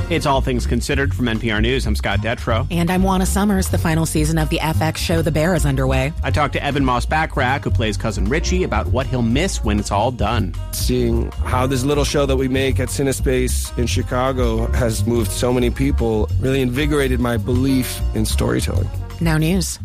It's All Things Considered from NPR News. I'm Scott Detrow. And I'm Juana Summers. The final season of the FX show The Bear is underway. I talked to Evan Moss-Bachrach, who plays Cousin Richie, about what he'll miss when it's all done. Seeing how this little show that we make at CineSpace in Chicago has moved so many people really invigorated my belief in storytelling. Now news.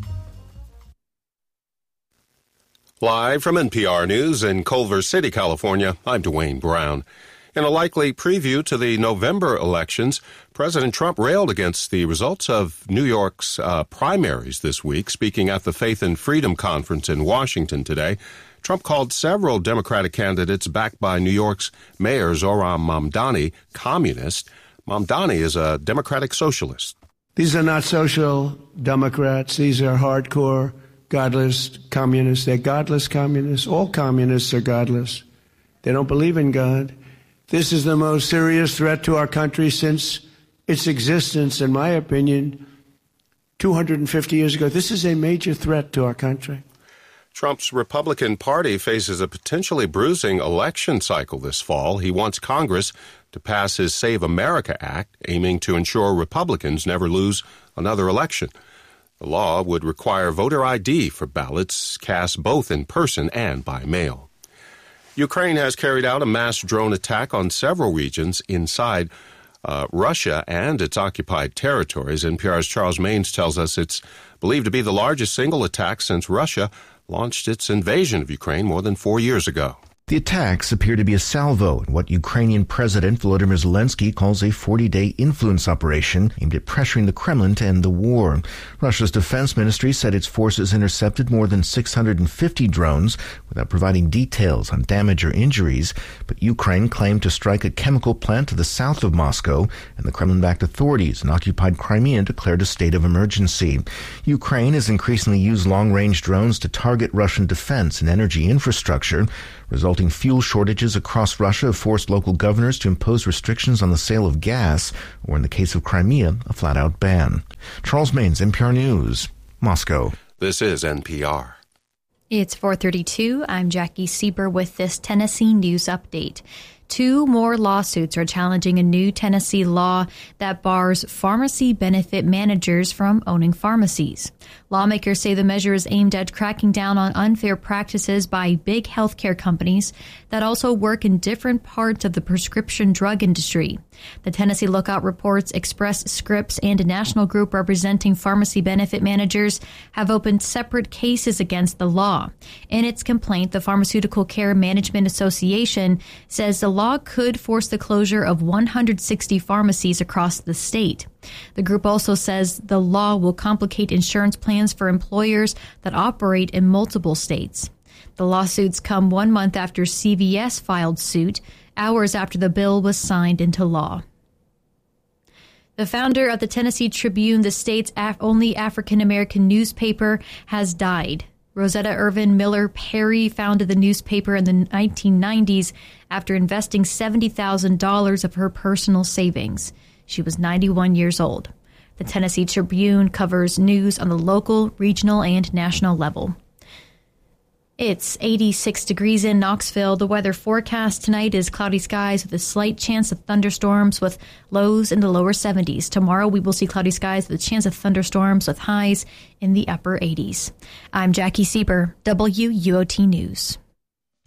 Live from NPR News in Culver City, California, I'm Dwayne Brown. In a likely preview to the November elections, President Trump railed against the results of New York's primaries this week. Speaking at the Faith and Freedom Conference in Washington today, Trump called several Democratic candidates backed by New York's Mayor Zohran Mamdani communist. Mamdani is a Democratic socialist. These are not social Democrats. These are hardcore, godless communists. They're godless communists. All communists are godless. They don't believe in God. This is the most serious threat to our country since its existence, in my opinion, 250 years ago. This is a major threat to our country. Trump's Republican Party faces a potentially bruising election cycle this fall. He wants Congress to pass his Save America Act, aiming to ensure Republicans never lose another election. The law would require voter ID for ballots cast both in person and by mail. Ukraine has carried out a mass drone attack on several regions inside Russia and its occupied territories. NPR's Charles Maynes tells us it's believed to be the largest single attack since Russia launched its invasion of Ukraine more than 4 years ago. The attacks appear to be a salvo in what Ukrainian President Volodymyr Zelensky calls a 40-day influence operation aimed at pressuring the Kremlin to end the war. Russia's defense ministry said its forces intercepted more than 650 drones without providing details on damage or injuries, but Ukraine claimed to strike a chemical plant to the south of Moscow, and the Kremlin-backed authorities in occupied Crimea declared a state of emergency. Ukraine has increasingly used long-range drones to target Russian defense and energy infrastructure. Resulting fuel shortages across Russia have forced local governors to impose restrictions on the sale of gas, or in the case of Crimea, a flat-out ban. Charles Maynes, NPR News, Moscow. This is NPR. It's 4:32. I'm Jackie Sieber with this Tennessee news update. 2 more lawsuits are challenging a new Tennessee law that bars pharmacy benefit managers from owning pharmacies. Lawmakers say the measure is aimed at cracking down on unfair practices by big healthcare companies that also work in different parts of the prescription drug industry. The Tennessee Lookout reports Express Scripts and a national group representing pharmacy benefit managers have opened separate cases against the law. In its complaint, the Pharmaceutical Care Management Association says the law could force the closure of 160 pharmacies across the state. The group also says the law will complicate insurance plans for employers that operate in multiple states. The lawsuits come 1 month after CVS filed suit, hours after the bill was signed into law. The founder of the Tennessee Tribune, the state's only African-American newspaper, has died. Rosetta Irvin Miller Perry founded the newspaper in the 1990s after investing $70,000 of her personal savings. She was 91 years old. The Tennessee Tribune covers news on the local, regional, and national level. It's 86 degrees in Knoxville. The weather forecast tonight is cloudy skies with a slight chance of thunderstorms with lows in the lower 70s. Tomorrow we will see cloudy skies with a chance of thunderstorms with highs in the upper 80s. I'm Jackie Sieber, WUOT News.